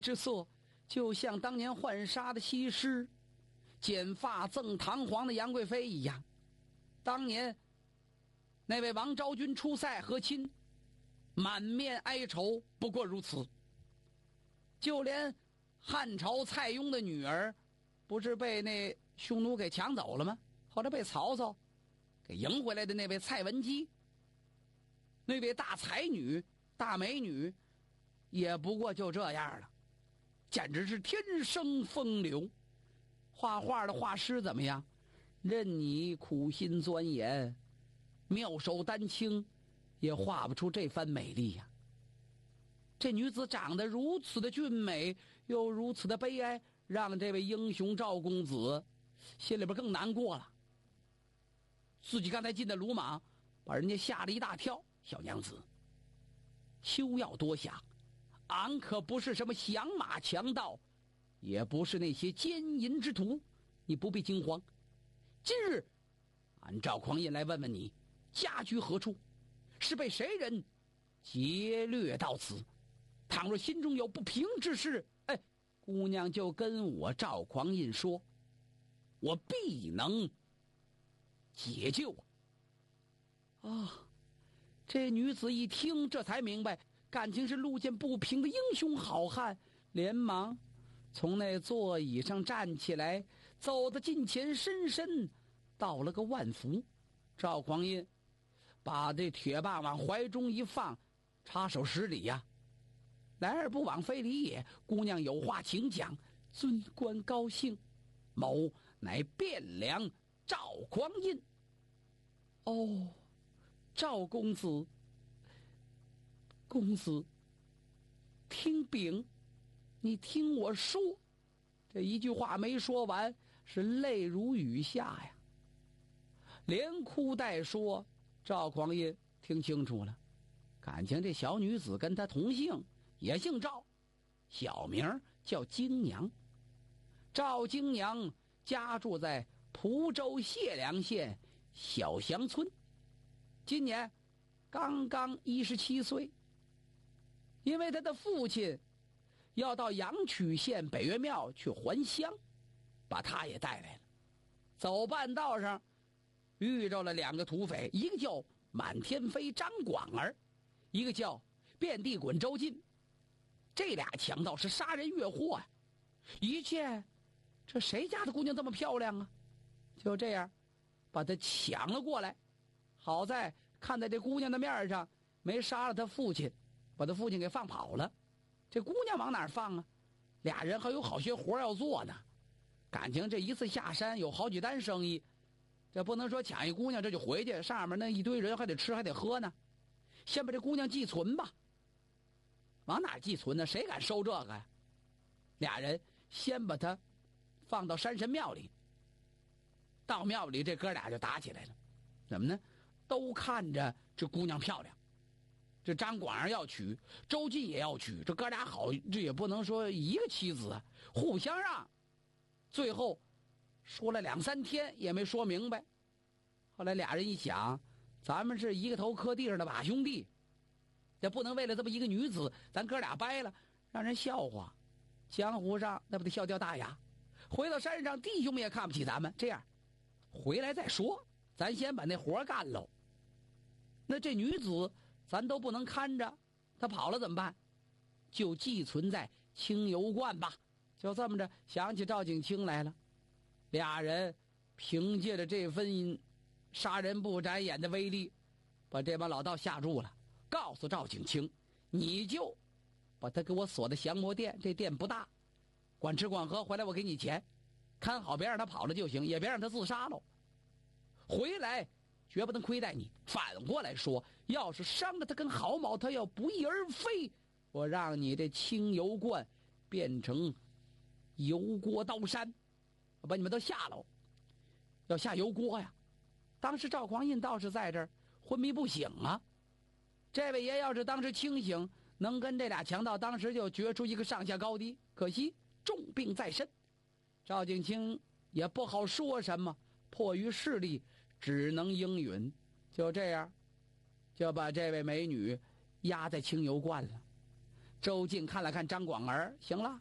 之色，就像当年浣纱的西施，剪发赠堂皇的杨贵妃一样。当年那位王昭君出塞和亲，满面哀愁，不过如此。就连汉朝蔡邕的女儿，不是被那匈奴给抢走了吗？后来被曹操给迎回来的那位蔡文姬，那位大才女、大美女，也不过就这样了，简直是天生风流。画画的画师怎么样？任你苦心钻研，妙手丹青，也画不出这番美丽呀。这女子长得如此的俊美，又如此的悲哀，让这位英雄赵公子心里边更难过了。自己刚才进的鲁莽，把人家吓了一大跳。小娘子，休要多想，俺可不是什么降马强盗，也不是那些奸淫之徒，你不必惊慌。今日俺赵匡胤来问问你，家居何处，是被谁人劫掠到此？倘若心中有不平之事，姑娘就跟我赵匡胤说，我必能解救。这女子一听，这才明白，感情是路见不平的英雄好汉，连忙从那座椅上站起来，走到近前，深深道了个万福。赵匡胤把这铁棒往怀中一放，插手施礼呀。来而不往非礼也，姑娘有话请讲，尊官高兴。某乃汴梁赵匡胤。赵公子，公子听禀，你听我说。这一句话没说完，是泪如雨下呀，连哭带说。赵匡胤听清楚了，感情这小女子跟他同姓，也姓赵，小名叫京娘。赵京娘家住在蒲州解良县小祥村，今年刚刚17岁。因为他的父亲要到阳曲县北岳庙去还乡，把他也带来了。走半道上遇着了2个土匪，一个叫满天飞张广儿，一个叫遍地滚周进。这俩强盗是杀人越货呀！一见这谁家的姑娘这么漂亮啊，就这样把她抢了过来。好在看在这姑娘的面上，没杀了他父亲，把他父亲给放跑了。这姑娘往哪儿放啊？俩人还有好些活要做呢。感情这一次下山有好几单生意，这不能说抢一姑娘这就回去，上面那一堆人还得吃还得喝呢。先把这姑娘寄存吧。往哪寄存呢？谁敢收这个呀？俩人先把她放到山神庙里。到庙里这哥俩就打起来了。怎么呢？都看着这姑娘漂亮，这张广儿要娶，周进也要娶，这哥俩好，这也不能说一个妻子，互相让。最后说了2、3天也没说明白。后来俩人一想，咱们是一个头磕地上的把兄弟，这不能为了这么一个女子咱哥俩掰了，让人笑话。江湖上那不得笑掉大牙。回到山上，弟兄们也看不起咱们，这样回来再说，咱先把那活干喽。那这女子咱都不能看着，她跑了怎么办？就寄存在清油观吧。就这么着，想起赵景清来了。俩人凭借着这份杀人不眨眼的威力，把这帮老道吓住了。告诉赵景清，你就把他给我锁在降魔殿，这殿不大，管吃管喝，回来我给你钱，看好别让他跑了就行，也别让他自杀喽。回来绝不能亏待你。反过来说，要是伤了他根毫毛，他要不翼而飞，我让你这清油观变成油锅刀山，我把你们都下喽。要下油锅呀！当时赵匡胤倒是在这儿昏迷不醒啊。这位爷要是当时清醒，能跟这俩强盗当时就决出一个上下高低。可惜重病在身，赵景清也不好说什么，迫于势力只能应允。就这样就把这位美女压在清油观了。 周静看了看张广儿，行了，